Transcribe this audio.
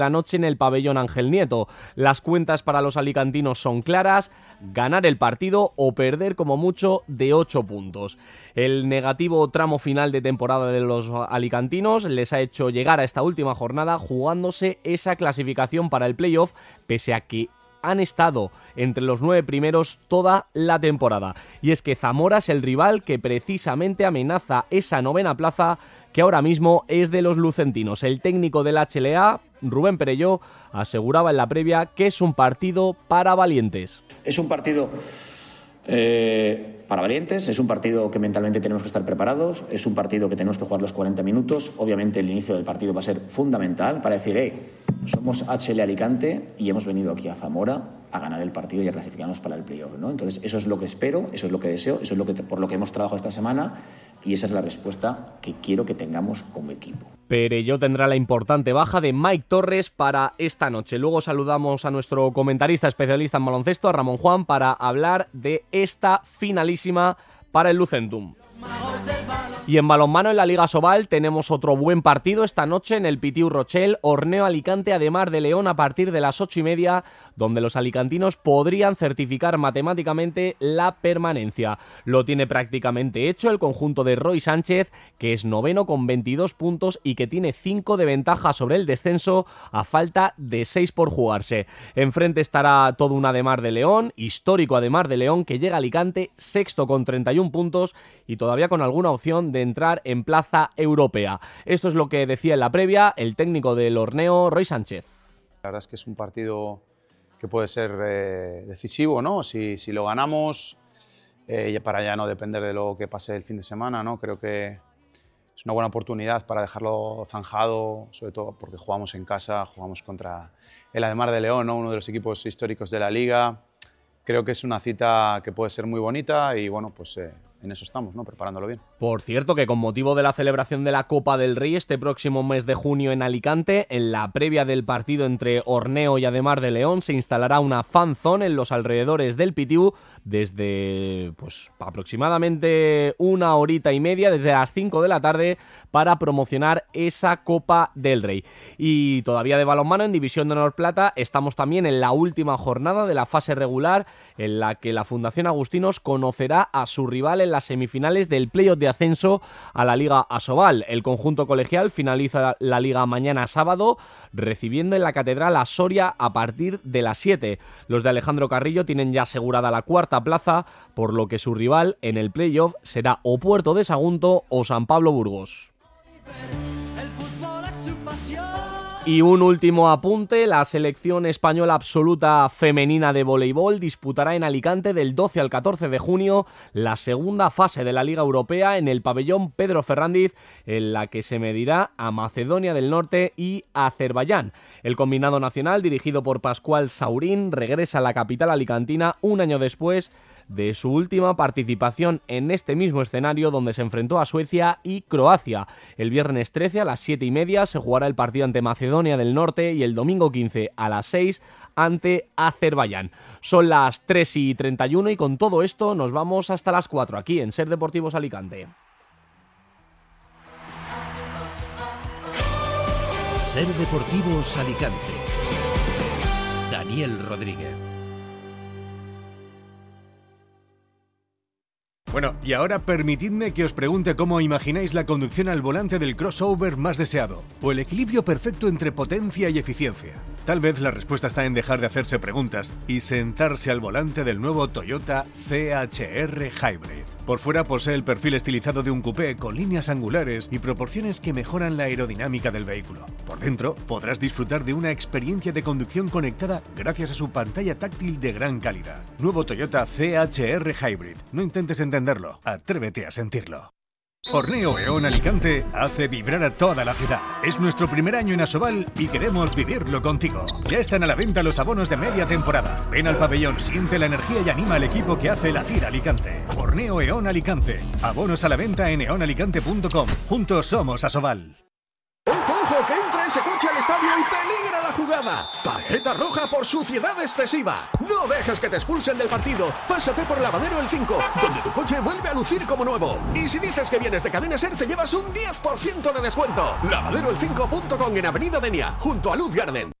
esta noche en el pabellón Ángel Nieto. Las cuentas para los alicantinos son claras: ganar el partido o perder como mucho de 8 puntos. El negativo tramo final de temporada de los alicantinos les ha hecho llegar a esta última jornada jugándose esa clasificación para el playoff, pese a que han estado entre los 9 primeros toda la temporada. Y es que Zamora es el rival que precisamente amenaza esa 9ª plaza, que ahora mismo es de los lucentinos. El técnico del HLA, Rubén Perelló, aseguraba en la previa que es un partido para valientes. Es un partido para valientes, es un partido que mentalmente tenemos que estar preparados, es un partido que tenemos que jugar los 40 minutos. Obviamente el inicio del partido va a ser fundamental para decir, somos HL Alicante y hemos venido aquí a Zamora a ganar el partido y a clasificarnos para el playoff, ¿no? Entonces eso es lo que espero, eso es lo que deseo, eso es lo que por lo que hemos trabajado esta semana, y esa es la respuesta que quiero que tengamos como equipo. Perelló tendrá la importante baja de Mike Torres para esta noche. Luego saludamos a nuestro comentarista especialista en baloncesto, a Ramón Juan, para hablar de esta finalísima para el Lucentum. Y en balonmano en la Liga Asobal tenemos otro buen partido esta noche en el Pitiu Rochel, Orneo Alicante Ademar de León a partir de las 8:30, donde los alicantinos podrían certificar matemáticamente la permanencia. Lo tiene prácticamente hecho el conjunto de Roy Sánchez, que es noveno con 22 puntos y que tiene 5 de ventaja sobre el descenso a falta de 6 por jugarse. Enfrente estará todo un Ademar de León, histórico Ademar de León, que llega a Alicante sexto con 31 puntos y todavía con alguna opción de entrar en plaza europea. Esto es lo que decía en la previa el técnico del Orneo, Roy Sánchez. La verdad es que es un partido que puede ser decisivo, ¿no? Si lo ganamos, para ya no depender de lo que pase el fin de semana, ¿no? Creo que es una buena oportunidad para dejarlo zanjado, sobre todo porque jugamos en casa, jugamos contra el Ademar de León, ¿no? Uno de los equipos históricos de la liga. Creo que es una cita que puede ser muy bonita y bueno, pues en eso estamos, ¿no? Preparándolo bien. Por cierto, que con motivo de la celebración de la Copa del Rey este próximo mes de junio en Alicante, en la previa del partido entre Orneo y Ademar de León, se instalará una fan zone en los alrededores del Pitiu desde aproximadamente 1 horita y media, desde las 5 de la tarde, para promocionar esa Copa del Rey. Y todavía de balonmano, en División de Honor Plata, estamos también en la última jornada de la fase regular, en la que la Fundación Agustinos conocerá a su rival en las semifinales del playoff de ascenso a la Liga Asobal. El conjunto colegial finaliza la liga mañana sábado, recibiendo en la Catedral a Soria a partir de las 7. Los de Alejandro Carrillo tienen ya asegurada la 4ª plaza, por lo que su rival en el playoff será o Puerto de Sagunto o San Pablo Burgos. Y un último apunte: la selección española absoluta femenina de voleibol disputará en Alicante del 12 al 14 de junio la segunda fase de la Liga Europea en el pabellón Pedro Ferrandiz, en la que se medirá a Macedonia del Norte y a Azerbaiyán. El combinado nacional, dirigido por Pascual Saurín, regresa a la capital alicantina un año después de su última participación en este mismo escenario, donde se enfrentó a Suecia y Croacia. El viernes 13 a las 7:30 se jugará el partido ante Macedonia del Norte y el domingo 15 a las 6 ante Azerbaiyán. Son las 3:31 y con todo esto nos vamos hasta las 4 aquí en Ser Deportivos Alicante. Ser Deportivos Alicante. Daniel Rodríguez. Bueno, y ahora permitidme que os pregunte cómo imagináis la conducción al volante del crossover más deseado, o el equilibrio perfecto entre potencia y eficiencia. Tal vez la respuesta está en dejar de hacerse preguntas y sentarse al volante del nuevo Toyota CHR Hybrid. Por fuera posee el perfil estilizado de un coupé con líneas angulares y proporciones que mejoran la aerodinámica del vehículo. Por dentro podrás disfrutar de una experiencia de conducción conectada gracias a su pantalla táctil de gran calidad. Nuevo Toyota CHR Hybrid. No intentes entenderlo, atrévete a sentirlo. Orneo Eón Alicante hace vibrar a toda la ciudad. Es nuestro primer año en Asobal y queremos vivirlo contigo. Ya están a la venta los abonos de media temporada. Ven al pabellón, siente la energía y anima al equipo que hace latir Alicante. Orneo Eón Alicante. Abonos a la venta en eonalicante.com. Juntos somos Asobal. ¡Ojo, ojo! ¡Que entra ese coche al estadio y peligra la jugada! Tarjeta roja por suciedad excesiva. No dejes que te expulsen del partido. Pásate por Lavadero El 5, donde tu coche vuelve a lucir como nuevo. Y si dices que vienes de Cadena Ser, te llevas un 10% de descuento. Lavaderoel5.com en Avenida Denia, junto a Luz Garden.